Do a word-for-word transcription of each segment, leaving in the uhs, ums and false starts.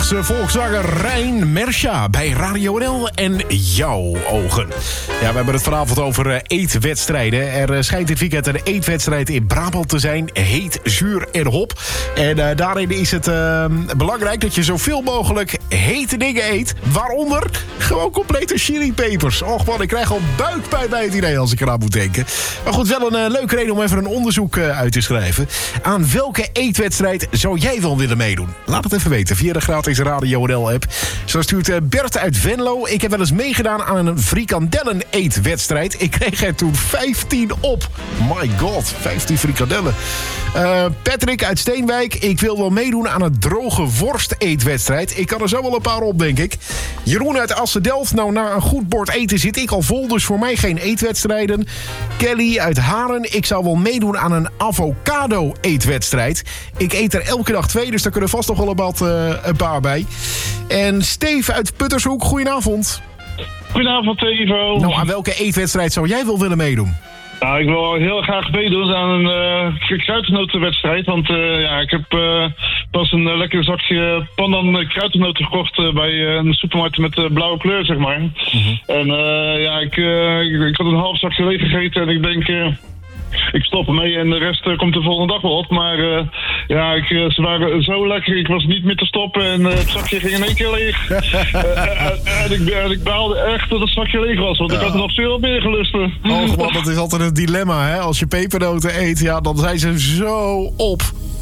Belgische volkszanger Rein Mersha bij Radio N L en Jouw Ogen. Ja, we hebben het vanavond over uh, eetwedstrijden. Er uh, schijnt dit weekend een eetwedstrijd in Brabant te zijn. Heet, zuur en hop. En uh, daarin is het uh, belangrijk dat je zoveel mogelijk hete dingen eet. Waaronder gewoon complete chilipepers. Och man, ik krijg al buikpijn bij het idee als ik eraan moet denken. Maar goed, wel een uh, leuke reden om even een onderzoek uh, uit te schrijven. Aan welke eetwedstrijd zou jij wel willen meedoen? Laat het even weten via de gratis Radio N L app. Zo stuurt uh, Bert uit Venlo. Ik heb wel eens meegedaan aan een frikandellen eetwedstrijd. Ik kreeg er toen vijftien op. My god, vijftien frikandellen. Uh, Patrick uit Steenwijk. Ik wil wel meedoen aan een droge worst eetwedstrijd. Ik kan er zo wel een paar op, denk ik. Jeroen uit Assen-Delft. Nou, na een goed bord eten zit ik al vol, dus voor mij geen eetwedstrijden. Kelly uit Haren. Ik zou wel meedoen aan een avocado eetwedstrijd. Ik eet er elke dag twee, dus daar kunnen vast nog wel een, bad, uh, een paar bij. En Steve uit Puttershoek. Goedenavond. Goedenavond, Ivo. Nou, aan welke eetwedstrijd zou jij wel willen meedoen? Nou, ik wil heel graag meedoen aan een uh, kruidnotenwedstrijd. Want uh, ja, ik heb uh, pas een uh, lekker zakje pandan kruidnoten gekocht uh, bij uh, een supermarkt met uh, blauwe kleur, zeg maar. Mm-hmm. En uh, ja, ik, uh, ik, ik had een half zakje leeg gegeten en ik denk... Uh, Ik stop ermee en de rest uh, komt de volgende dag wel op. Maar uh, ja, ik, uh, ze waren zo lekker. Ik was niet meer te stoppen en uh, het zakje ging in één keer leeg. uh, uh, en, ik, en ik baalde echt dat het zakje leeg was, want ja. Ik had er nog veel meer gelusten. Oh man, dat is altijd een dilemma, hè? Als je pepernoten eet, ja, dan zijn ze zo op.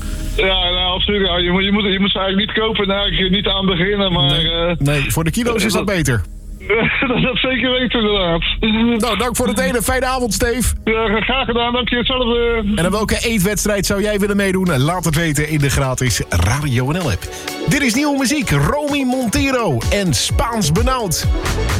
Ja, nou, absoluut. Ja. Je, moet, je, moet, je moet ze eigenlijk niet kopen en eigenlijk niet aan beginnen. Maar, nee, uh, nee, voor de kilo's is dat beter. Dat, dat zeker weten, inderdaad. Nou, dank voor het delen. Fijne avond, Steve. Ja, graag gedaan. Dank je hetzelfde. En aan welke eetwedstrijd zou jij willen meedoen? Laat het weten in de gratis Radio N L app. Dit is nieuwe muziek. Romy Montero en Spaans Benauwd.